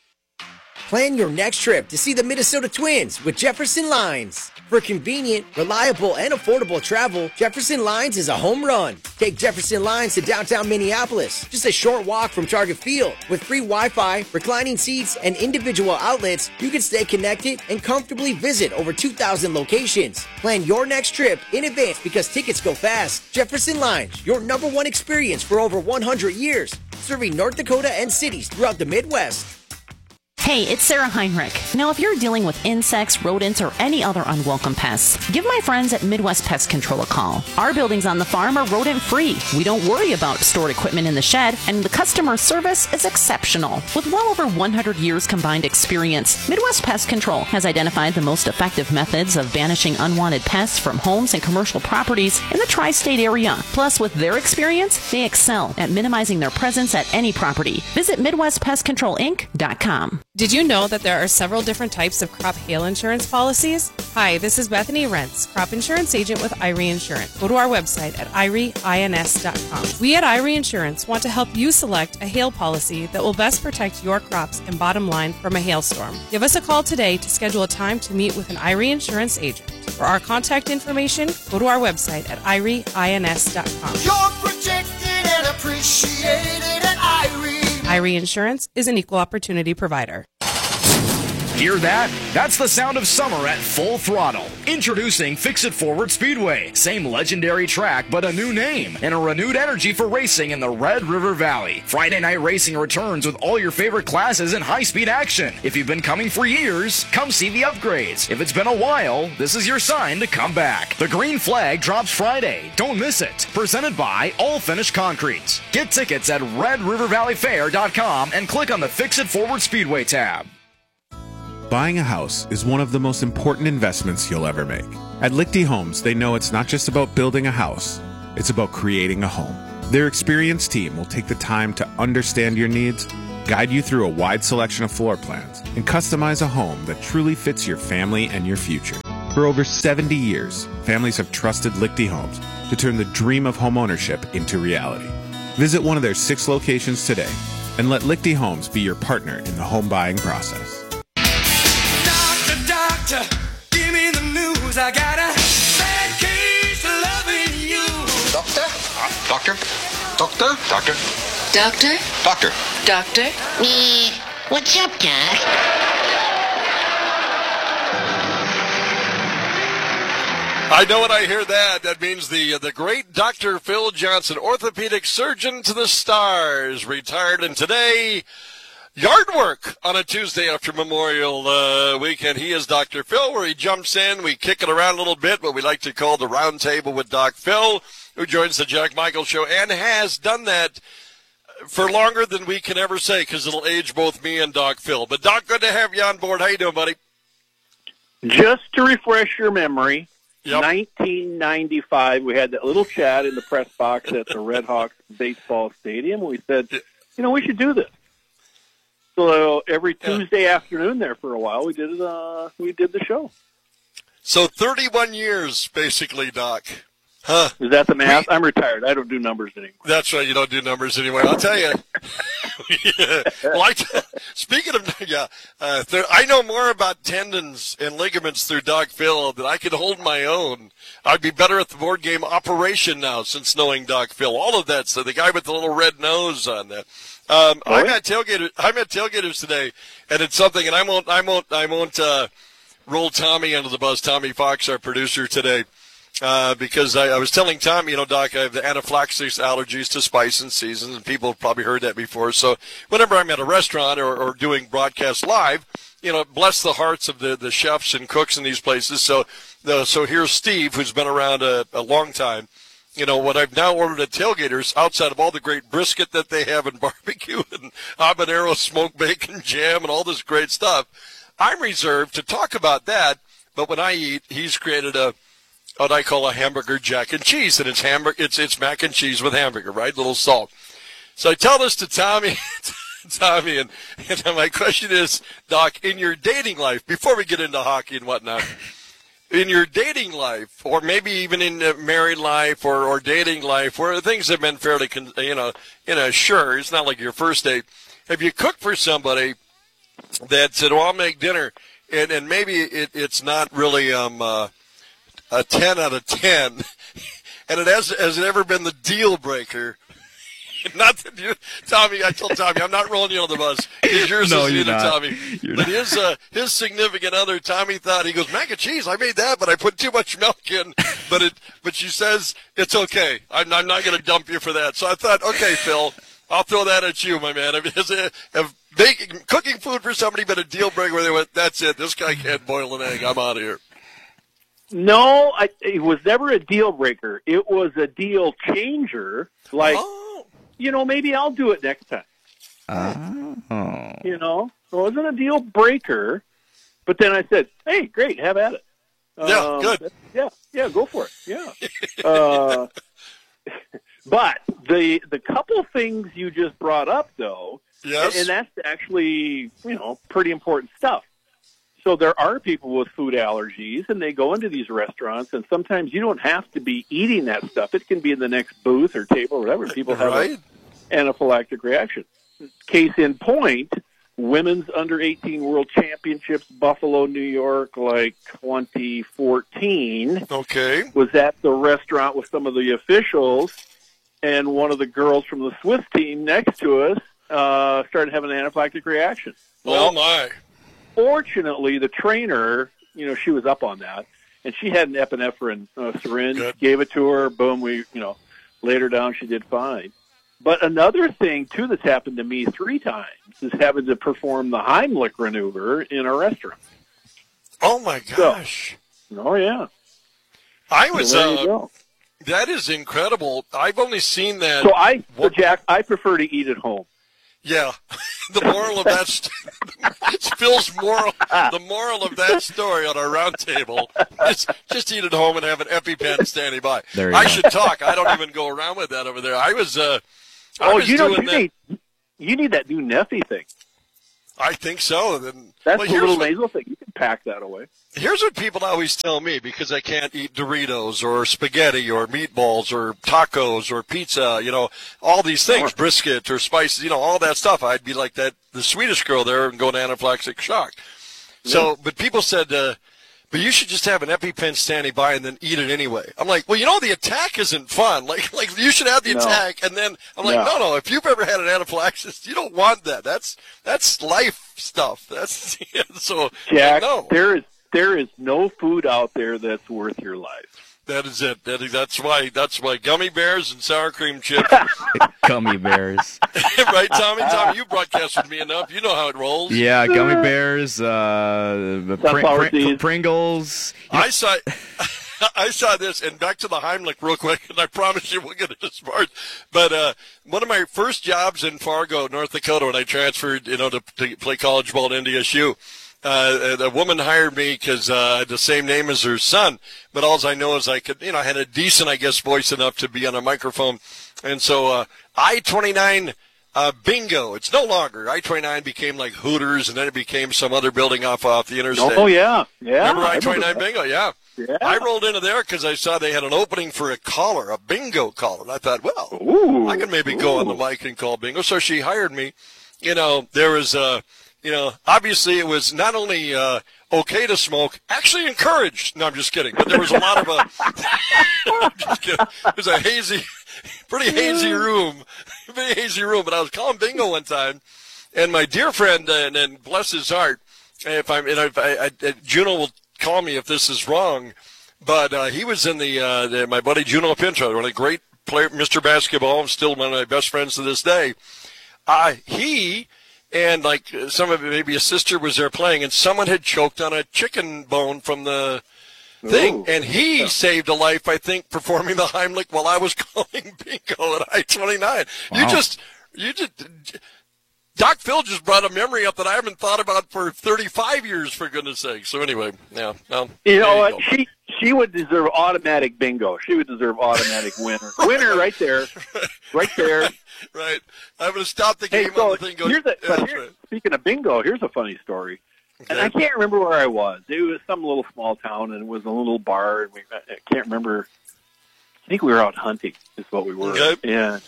Plan your next trip to see the Minnesota Twins with Jefferson Lines. For convenient, reliable, and affordable travel, Jefferson Lines is a home run. Take Jefferson Lines to downtown Minneapolis, just a short walk from Target Field. With free Wi-Fi, reclining seats, and individual outlets, you can stay connected and comfortably visit over two thousand locations. Plan your next trip in advance because tickets go fast. Jefferson Lines, your number one experience for over one hundred years, serving North Dakota and cities throughout the Midwest. Hey, it's Sarah Heinrich. Now, if you're dealing with insects, rodents, or any other unwelcome pests, give my friends at Midwest Pest Control a call. Our buildings on the farm are rodent-free. We don't worry about stored equipment in the shed, and the customer service is exceptional. With well over one hundred years combined experience, Midwest Pest Control has identified the most effective methods of banishing unwanted pests from homes and commercial properties in the tri-state area. Plus, with their experience, they excel at minimizing their presence at any property. Visit Midwest Pest Control Inc dot com. Did you know that there are several different types of crop hail insurance policies? Hi, this is Bethany Rentz, crop insurance agent with I R E Insurance. Go to our website at I R E ins dot com. We at I R E Insurance want to help you select a hail policy that will best protect your crops and bottom line from a hailstorm. Give us a call today to schedule a time to meet with an I R E Insurance agent. For our contact information, go to our website at I R E ins dot com. You're protected and appreciated at I R E. I R E Insurance is an equal opportunity provider. Hear that? That's the sound of summer at full throttle. Introducing Fix-It Forward Speedway. Same legendary track, but a new name and a renewed energy for racing in the Red River Valley. Friday night racing returns with all your favorite classes and high-speed action. If you've been coming for years, come see the upgrades. If it's been a while, this is your sign to come back. The green flag drops Friday. Don't miss it. Presented by All Finish Concrete. Get tickets at red river valley fair dot com and click on the Fix-It Forward Speedway tab. Buying a house is one of the most important investments you'll ever make. At Lichty Homes, they know it's not just about building a house, it's about creating a home. Their experienced team will take the time to understand your needs, guide you through a wide selection of floor plans, and customize a home that truly fits your family and your future. For over seventy years, families have trusted Lichty Homes to turn the dream of homeownership into reality. Visit one of their six locations today and let Lichty Homes be your partner in the home buying process. Doctor, give me the news. I got a bad case of loving you. Doctor? Uh, doctor? Doctor? Doctor? Doctor? Doctor? Doctor? Me. What's up, Doc? I know when I hear that, that means the uh, the great Doctor Phil Johnson, orthopedic surgeon to the stars, retired, and today, yard work on a Tuesday after Memorial uh, Weekend. He is Doctor Phil, where he jumps in. We kick it around a little bit, what we like to call the round table with Doc Phil, who joins the Jack Michaels Show and has done that for longer than we can ever say, because it'll age both me and Doc Phil. But, Doc, good to have you on board. How you doing, buddy? Just to refresh your memory, yep. nineteen ninety-five, we had that little chat in the press box at the Red Hawks baseball stadium. We said, you know, we should do this. So every Tuesday yeah. afternoon there for a while, we did uh, we did the show. So thirty-one years, basically, Doc. Huh? Is that the math? We, I'm retired. I don't do numbers anymore. That's right. You don't do numbers anymore. I'll tell you. yeah. Well, I t- speaking of, yeah, uh, there, I know more about tendons and ligaments through Doc Phil than I could hold my own. I'd be better at the board game Operation now since knowing Doc Phil. All of that. So the guy with the little red nose on that. Um, oh, I'm yeah? at tailgaters. I'm at tailgaters today, and it's something. And I won't. I won't. I won't uh, roll Tommy under the bus. Tommy Fox, our producer today, uh, because I, I was telling Tommy, you know, Doc, I have the anaphylaxis allergies to spice and seasons, and people have probably heard that before. So whenever I'm at a restaurant or, or doing broadcast live, you know, bless the hearts of the, the chefs and cooks in these places. So, the, so here's Steve, who's been around a, a long time. You know, what I've now ordered at tailgaters, outside of all the great brisket that they have in barbecue and habanero smoked bacon jam and all this great stuff, I'm reserved to talk about that. But when I eat, he's created a what I call a hamburger jack and cheese, and it's hamburger, it's it's mac and cheese with hamburger, right? A little salt. So I tell this to Tommy, Tommy, and, and my question is, Doc, in your dating life, before we get into hockey and whatnot. In your dating life, or maybe even in married life or, or dating life, where things have been fairly, you know, you know, sure, it's not like your first date. Have you cooked for somebody that said, "Well, I'll make dinner," and and maybe it, it's not really um uh, a ten out of ten, and it has has it ever been the deal breaker? Not that you, Tommy. I told Tommy I'm not rolling you on the bus. Because yours no, is you're either, not. Tommy. You're but not. his uh, his significant other, Tommy, thought he goes mac and cheese. I made that, but I put too much milk in. But it, but she says it's okay. I'm, I'm not going to dump you for that. So I thought, okay, Phil, I'll throw that at you, my man. Has a, have baking, cooking food for somebody been a deal breaker where they went, that's it. This guy can't boil an egg. I'm out of here. No, I, it was never a deal breaker. It was a deal changer. Like. Oh. You know, maybe I'll do it next time. Oh. You know, it wasn't a deal breaker, but then I said, hey, great, have at it. Yeah, um, good. Yeah, yeah, go for it. Yeah. uh, but the the couple things you just brought up, though, yes. and that's actually, you know, pretty important stuff. So there are people with food allergies, and they go into these restaurants, and sometimes you don't have to be eating that stuff. It can be in the next booth or table or whatever. People have right. an anaphylactic reaction. Case in point, women's under eighteen World Championships, Buffalo, New York, like twenty fourteen. Okay. Was at the restaurant with some of the officials, and one of the girls from the Swiss team next to us uh, started having an anaphylactic reaction. Well, oh, my. fortunately, the trainer, you know, she was up on that, and she had an epinephrine uh, syringe. Good. Gave it to her. Boom. We, you know, laid her down. She did fine. But another thing too that's happened to me three times is having to perform the Heimlich maneuver in a restaurant. Oh my gosh! So, oh yeah. I was. So there you uh, go. That is incredible. I've only seen that. So I, so Jack, I prefer to eat at home. Yeah, the moral of that st- Phil's moral. The moral of that story on our round table is just eat at home and have an EpiPen standing by. There you I go. should talk. I don't even go around with that over there. I was. Uh, I Oh, was you know, doing you that. need you need that new Neffy thing. I think so. Then That's well, the here's little what- nasal thing. You can pack that away. Here's what people always tell me because I can't eat Doritos or spaghetti or meatballs or tacos or pizza, you know, all these things, brisket or spices, you know, all that stuff. I'd be like that, the Swedish girl there and go into anaphylactic shock. So, but people said, uh, but you should just have an EpiPen standing by and then eat it anyway. I'm like, well, you know, the attack isn't fun. Like, like you should have the No. attack, and then I'm like, no. No. no, if you've ever had an anaphylaxis, you don't want that. That's that's life stuff. That's so. Jack, no. there is there is no food out there that's worth your life. That is it. That is, that's why. That's why gummy bears and sour cream chips. Gummy bears. Right, Tommy? Tommy, you broadcast with me enough. You know how it rolls. Yeah, gummy bears, uh, pr- Sunflower pr- seeds. Pringles. I saw. I saw this, and back to the Heimlich real quick, and I promise you we'll get it as far as. But uh, one of my first jobs in Fargo, North Dakota, when I transferred, you know, to, to play college ball at N D S U, uh, a woman hired me because uh, I had the same name as her son. But all I know is I could, you know, I had a decent, I guess, voice enough to be on a microphone, and so uh, I twenty-nine. Uh, bingo. It's no longer. I twenty-nine became like Hooters, and then it became some other building off off the interstate. Oh yeah, yeah. Remember I I twenty-nine that. bingo? Yeah. Yeah. I rolled into there because I saw they had an opening for a caller, a bingo caller. And I thought, well, Ooh, I could maybe go on the mic and call bingo. So she hired me. You know, there was, uh, you know, obviously it was not only uh, okay to smoke, actually encouraged. No, I'm just kidding. But there was a lot of a, I'm just kidding. It was a hazy, pretty hazy room, pretty hazy room. But I was calling bingo one time, and my dear friend, uh, and, and bless his heart, if I'm, and if I, I, Juno will call me if this is wrong, but uh, he was in the, uh, the my buddy Juno Pinto, one of the great player, Mister Basketball, and still one of my best friends to this day. Uh, he and like some of it, maybe a sister was there playing, and someone had choked on a chicken bone from the thing, Ooh. and he yeah. saved a life, I think, performing the Heimlich while I was calling bingo at I twenty-nine. Wow. You just, you just. Doc Phil just brought a memory up that I haven't thought about for thirty-five years, for goodness sake. So anyway, yeah. Well, You know there what? go. She she would deserve automatic bingo. She would deserve automatic winner. Winner right there, right there. Right. I'm going to stop the Hey, game so on the thing. Goes, here's a, yeah, but that's here, right. speaking of bingo, here's a funny story. And I can't remember where I was. It was some little small town, and it was a little bar. And we, I can't remember. I think we were out hunting. Is what we were. Okay. Yeah.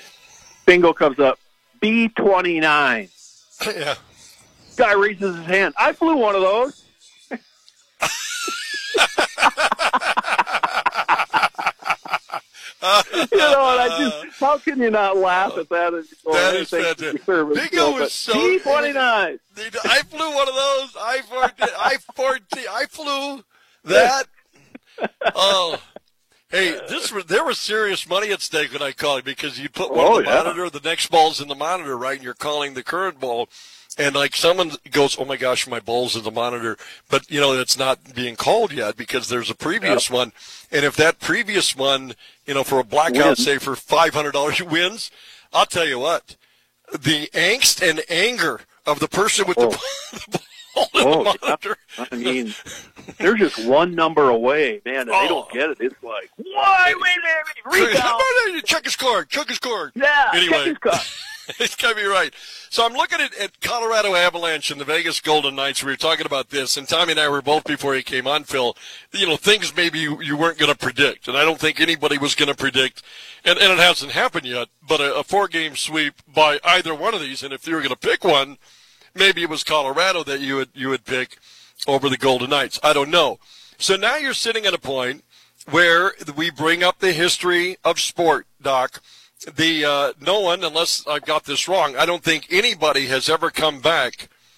Bingo comes up. B twenty-nine. Yeah. Guy raises his hand. I flew one of those. You know, and I just, how can you not laugh at that? And go, That hey, is thanks for your fantastic. service. Bingo So, was but so- B twenty-nine. I flew one of those. I fourteen. I fourteen. I flew that. Oh. Hey, this was, there was serious money at stake when I called, because you put one Oh, in the yeah. monitor, the next ball's in the monitor, right, and you're calling the current ball, and like someone goes, oh my gosh, my ball's in the monitor, but you know, it's not being called yet because there's a previous one, and if that previous one, you know, for a blackout, Wins. say for five hundred dollars wins, I'll tell you what, the angst and anger of the person with Oh. the, the ball in Oh, the yeah. monitor. I mean, they're just one number away, man, and they don't get it. It's like, why? Wait, wait, wait, rebound. Check his card. Check his card. Yeah, Anyway. check his card. It's got to be right. So I'm looking at, at Colorado Avalanche and the Vegas Golden Knights. We were talking about this, and Tommy and I were both, before he came on, Phil, you know, things maybe you, you weren't going to predict, and I don't think anybody was going to predict, and, and it hasn't happened yet, but a, a four-game sweep by either one of these, and if you were going to pick one, maybe it was Colorado that you would you would pick over the Golden Knights. I don't know. So now you're sitting at a point where we bring up the history of sport, Doc. The uh, no one, unless I've got this wrong, I don't think anybody has ever come back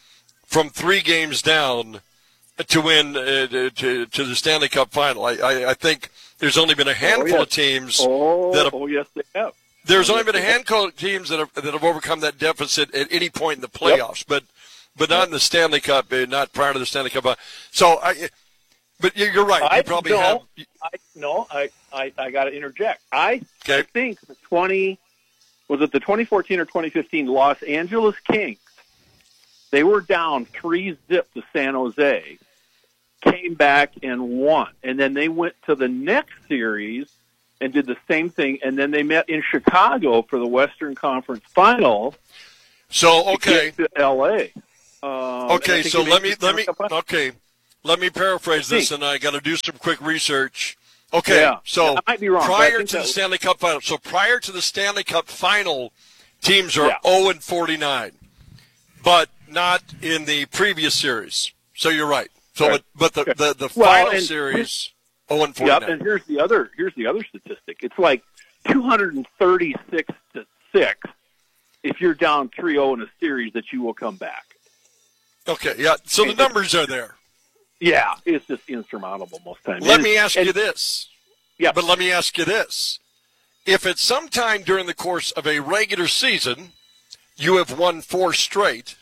from three games down to win uh, to to the Stanley Cup final. I, I, I think there's only been a handful oh, yes. of teams oh, that have. Oh, yes, they have. There's oh, only yes, been a handful of teams that have that have overcome that deficit at any point in the playoffs, yep. but but not yep. in the Stanley Cup, not prior to the Stanley Cup. So, I, but you're right. I, you probably no, have. I, no, I I, I got to interject. I, okay. I think the twenty was it the twenty fourteen or twenty fifteen Los Angeles Kings. They were down three zip to San Jose, came back and won, and then they went to the next series and did the same thing, and then they met in Chicago for the Western Conference Final. So okay, to L A. Um, okay, so let me let me okay, let me paraphrase this, and I got to do some quick research. Okay, yeah. so yeah, I might be wrong, prior to the was... Stanley Cup Final, so prior to the Stanley Cup Final, teams are yeah. oh and forty-nine, but not in the previous series. So you're right. So, right. but, but the okay. the, the well, final and, series, oh and forty-nine. Yep, and here's the other here's the other statistic. It's like two hundred thirty-six to six. If you're down three oh in a series, that you will come back. Okay, yeah. So and the numbers are there. Yeah, it's just insurmountable most times. Let and, me ask and, you this. Yeah, but let me ask you this: if at some time during the course of a regular season you have won four straight,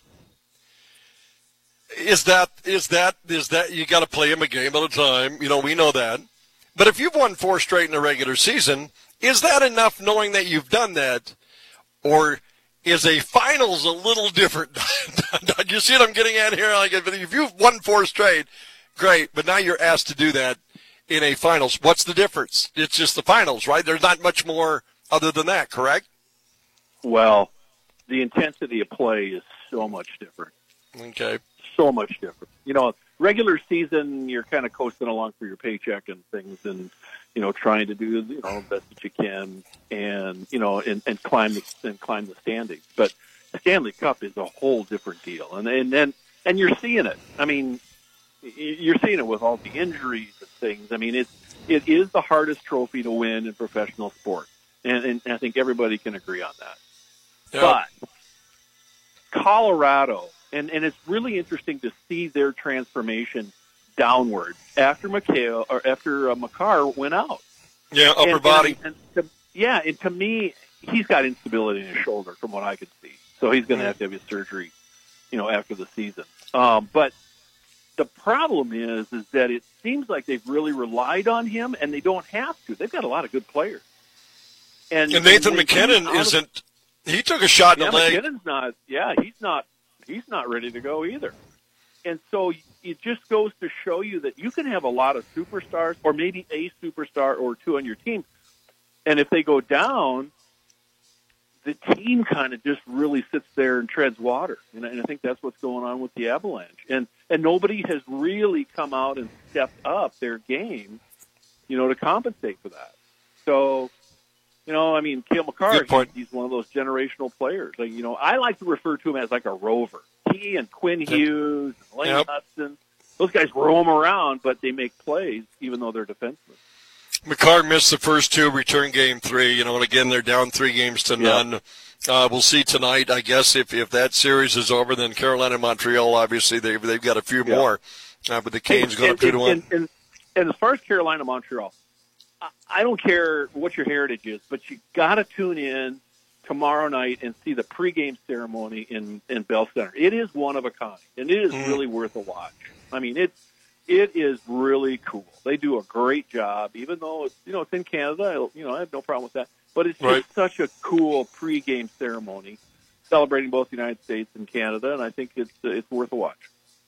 is that is that is that you got to play them a game at a time? You know, we know that. But if you've won four straight in a regular season, is that enough? Knowing that you've done that, or is a finals a little different? Do you see what I'm getting at here? Like, if you've won four straight, great, but now you're asked to do that in a finals. What's the difference? It's just the finals, right? There's not much more other than that, correct? Well, the intensity of play is so much different. Okay. So much different. You know, regular season, you're kind of coasting along for your paycheck and things, and you know, trying to do you know the best that you can, and you know, and, and climb the and climb the standings. But the Stanley Cup is a whole different deal, and and and, and you're seeing it. I mean, you're seeing it with all the injuries and things. I mean, it's it is the hardest trophy to win in professional sport, and, and I think everybody can agree on that. Yeah. But Colorado, and and it's really interesting to see their transformation downward after McHale or after uh, Makar went out. Yeah, upper and, body. And, and to, yeah, and to me, he's got instability in his shoulder, from what I could see. So he's going to have to have his surgery, you know, after the season. Um, but the problem is, is that it seems like they've really relied on him, and they don't have to. They've got a lot of good players. And, and Nathan and McKinnon isn't. He took a shot in yeah, the leg. McKinnon's not. Yeah, he's not. He's not ready to go either. And so it just goes to show you that you can have a lot of superstars, or maybe a superstar or two on your team, and if they go down, the team kind of just really sits there and treads water. And I think that's what's going on with the Avalanche. And and nobody has really come out and stepped up their game, you know, to compensate for that. So, you know, I mean, Cale Makar, he's, he's one of those generational players. Like, you know, I like to refer to him as like a rover. He and Quinn Hughes, and Lane yep. Hudson, those guys roam around, but they make plays even though they're defensemen. Makar missed the first two, return game three, you know, and again, they're down three games to none. Yep. Uh, we'll see tonight, I guess, if, if that series is over, then Carolina and Montreal, obviously, they've, they've got a few yep. more. Uh, but the Canes going up two to one. And, and, and as far as Carolina Montreal, I, I don't care what your heritage is, but you got to tune in tomorrow night and see the pregame ceremony in, in Bell Center. It is one of a kind, and it is mm. really worth a watch. I mean, it's, it is really cool. They do a great job, even though it's, you know, it's in Canada. You know, I have no problem with that. But it's right. just such a cool pregame ceremony celebrating both the United States and Canada, and I think it's it's worth a watch.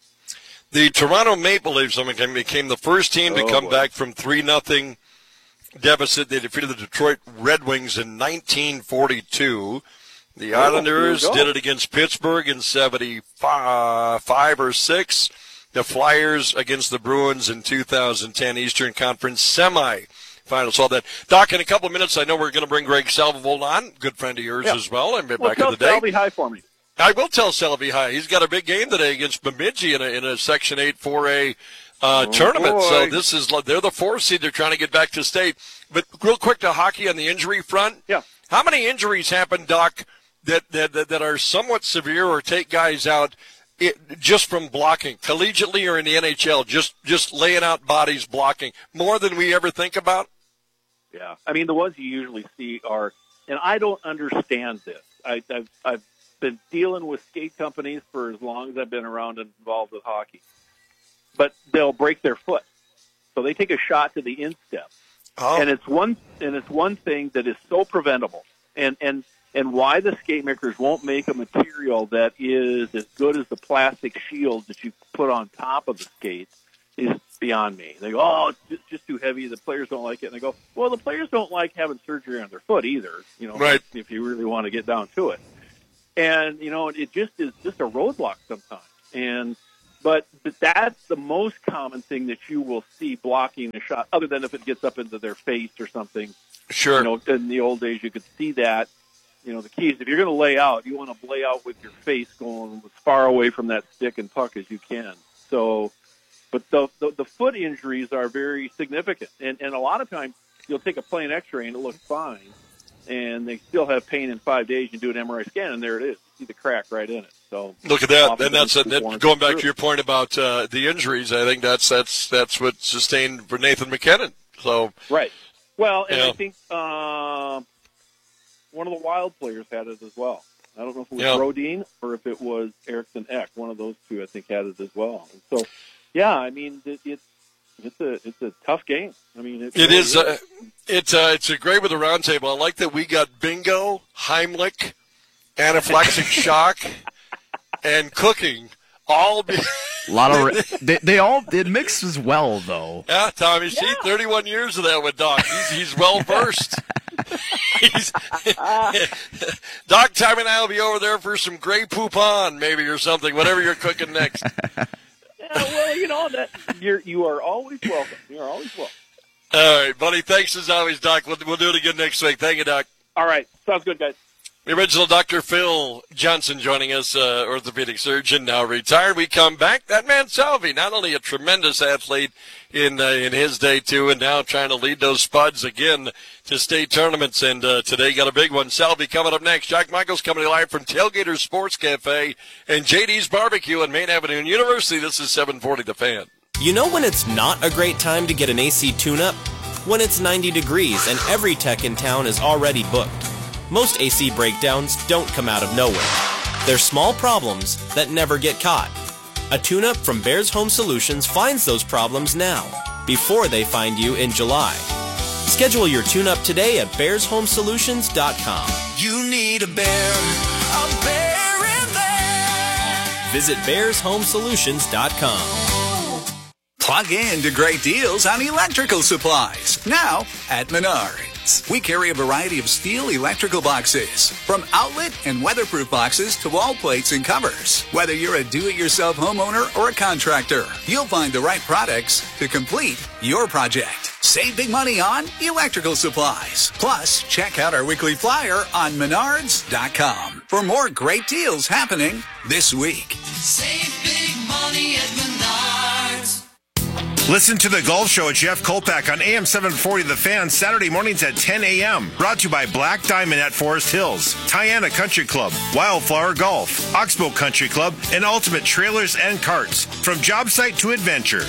The Toronto Maple Leafs became the first team to oh, come boy. back from three nothing deficit. They defeated the Detroit Red Wings in nineteen forty-two. The oh, Islanders did it against Pittsburgh in seventy-five or six. The Flyers against the Bruins in two thousand ten Eastern Conference semifinals. All that. Doc, in a couple of minutes, I know we're going to bring Greg Salvold on, good friend of yours yeah. as well. And well, back tell in the day. Salvi hi for me. I will tell Salvi hi. He's got a big game today against Bemidji in a, in a Section eight four A uh, oh, tournament. boy. So this is they're the fourth seed. They're trying to get back to state. But real quick to hockey on the injury front. Yeah. How many injuries happen, Doc, that that that, that are somewhat severe or take guys out it, just from blocking, collegiately or in the N H L, just just laying out bodies blocking more than we ever think about? Yeah, I mean the ones you usually see are, and I don't understand this. I, I've I've been dealing with skate companies for as long as I've been around and involved with hockey, but they'll break their foot, so they take a shot to the instep, oh. and it's one and it's one thing that is so preventable, and and and why the skate makers won't make a material that is as good as the plastic shields that you put on top of the skate is beyond me. They go, oh, it's just, just too heavy. The players don't like it. And I go, well, the players don't like having surgery on their foot either, you know, right. if you really want to get down to it. And, you know, it just is just a roadblock sometimes. And but, but that's the most common thing that you will see blocking a shot, other than if it gets up into their face or something. Sure. You know, in the old days, you could see that. You know, the key is if you're going to lay out, you want to lay out with your face going as far away from that stick and puck as you can. So, but the the, the foot injuries are very significant. And, and a lot of times you'll take a plain x-ray and it looks fine, and they still have pain in five days. You do an M R I scan, and there it is. You see the crack right in it. So look at that. And that's a, that, going back to your point about uh, the injuries, I think that's that's that's what sustained for Nathan MacKinnon. So right. Well, and yeah. I think uh, one of the Wild players had it as well. I don't know if it was yeah. Rodin or if it was Eriksson Ek. One of those two, I think, had it as well. And so, yeah, I mean, it, it's it's a it's a tough game. I mean, it, it really is. Uh, it's uh, it's a great with the roundtable. I like that we got bingo, Heimlich, anaphylactic shock, and cooking. All be- a lot of they, they all it mixes well though. Yeah, Tommy, see, yeah. thirty-one years of that with Doc. He's he's well versed. he's, Doc, Tommy, and I will be over there for some Grey Poupon, maybe or something. Whatever you're cooking next. Yeah, well, you know that you're you are always welcome. You are always welcome. All right, buddy. Thanks as always, Doc. We'll we'll do it again next week. Thank you, Doc. All right, sounds good, guys. The original Doctor Phil Johnson joining us, uh, orthopedic surgeon, now retired. We come back. That man, Salvi, not only a tremendous athlete in uh, in his day, too, and now trying to lead those Spuds again to state tournaments. And uh, today got a big one. Salvi coming up next. Jack Michaels coming live from Tailgaters Sports Cafe and J D's Barbecue on Main Avenue in University. This is seven forty The Fan. You know when it's not a great time to get an A C tune-up? When it's ninety degrees and every tech in town is already booked. Most A C breakdowns don't come out of nowhere. They're small problems that never get caught. A tune-up from Bears Home Solutions finds those problems now, before they find you in July. Schedule your tune-up today at bears home solutions dot com. You need a bear, a bear in there. Visit bears home solutions dot com. Plug in to great deals on electrical supplies, now at Menards. We carry a variety of steel electrical boxes, from outlet and weatherproof boxes to wall plates and covers. Whether you're a do-it-yourself homeowner or a contractor, you'll find the right products to complete your project. Save big money on electrical supplies. Plus, check out our weekly flyer on menards dot com for more great deals happening this week. Save big money at Menards. Listen to The Golf Show with Jeff Kolpak on A M seven forty The Fan, Saturday mornings at ten a.m. Brought to you by Black Diamond at Forest Hills, Tiana Country Club, Wildflower Golf, Oxbow Country Club, and Ultimate Trailers and Carts. From job site to adventure.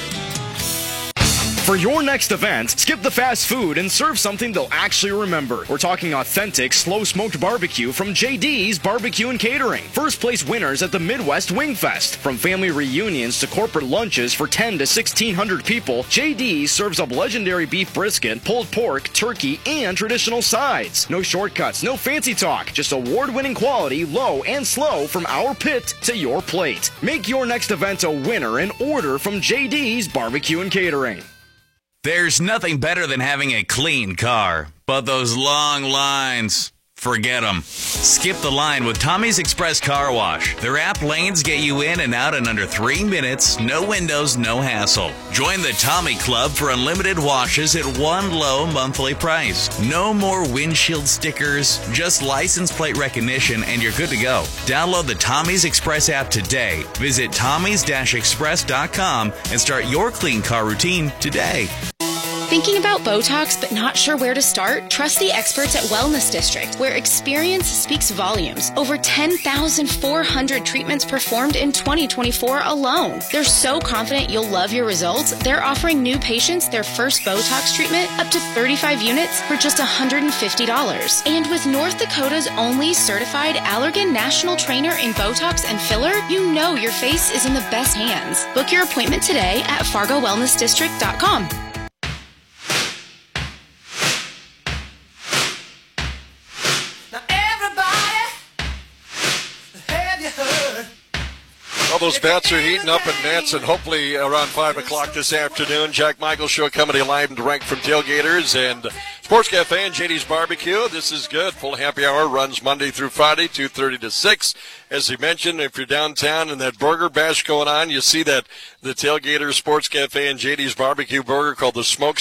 For your next event, skip the fast food and serve something they'll actually remember. We're talking authentic, slow-smoked barbecue from J D's Barbecue and Catering. First place winners at the Midwest Wing Fest. From family reunions to corporate lunches for ten to sixteen hundred people, J D's serves up legendary beef brisket, pulled pork, turkey, and traditional sides. No shortcuts, no fancy talk, just award-winning quality, low and slow from our pit to your plate. Make your next event a winner and order from J D's Barbecue and Catering. There's nothing better than having a clean car, but those long lines, forget them. Skip the line with Tommy's Express Car Wash. Their app lanes get you in and out in under three minutes, no windows, no hassle. Join the Tommy Club for unlimited washes at one low monthly price. No more windshield stickers, just license plate recognition and you're good to go. Download the Tommy's Express app today. Visit tommys dash express dot com and start your clean car routine today. Thinking about Botox but not sure where to start? Trust the experts at Wellness District, where experience speaks volumes. Over ten thousand four hundred treatments performed in twenty twenty-four alone. They're so confident you'll love your results, they're offering new patients their first Botox treatment up to thirty-five units for just one hundred fifty dollars. And with North Dakota's only certified Allergan national trainer in Botox and filler, you know your face is in the best hands. Book your appointment today at fargo wellness district dot com. All those bats are heating up in nets, and hopefully around five o'clock this afternoon, Jack Michael Show coming live and direct from Tailgaters and Sports Cafe and J D's Barbecue. This is good. Full happy hour runs Monday through Friday, two thirty to six. As he mentioned, if you're downtown and that burger bash going on, you see that the Tailgaters Sports Cafe and J D's Barbecue burger called the Smoke